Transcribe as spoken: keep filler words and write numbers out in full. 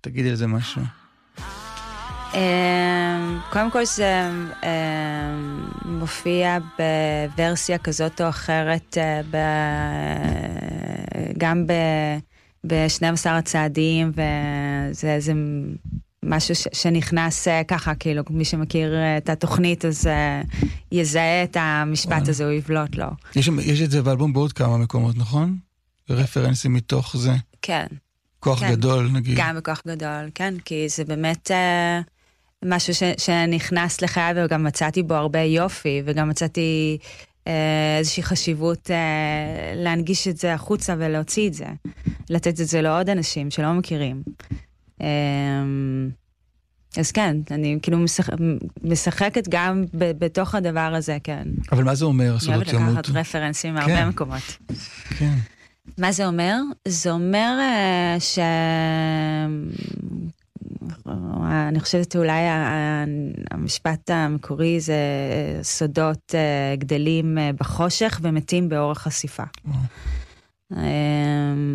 תגידי על זה משהו. קודם כל זה מופיע בוורסיה כזאת או אחרת, גם ב-שנים עשר הצעדים, וזה משהו שנכנס ככה, כאילו מי שמכיר את התוכנית, אז יזהה את המשפט הזה, הוא יבלוט לו. יש את זה באלבום בעוד כמה מקומות, נכון? רפרנסים מתוך זה. כן. כוח גדול, נגיד. גם בכוח גדול, כן, כי זה באמת משהו שנכנס לחיי, וגם מצאתי בו הרבה יופי, וגם מצאתי איזושהי חשיבות להנגיש את זה החוצה ולהוציא את זה. לתת את זה לעוד אנשים שלא מכירים. אז כן, אני כאילו משחקת גם בתוך הדבר הזה, כן. אבל מה זה אומר? אני אוהבת לקחת רפרנסים מהרבה מקומות. כן. מה זה אומר? זה אומר ש... אני חושבת אולי המשפט המקורי זה סודות גדלים בחושך ומתים באור החשיפה.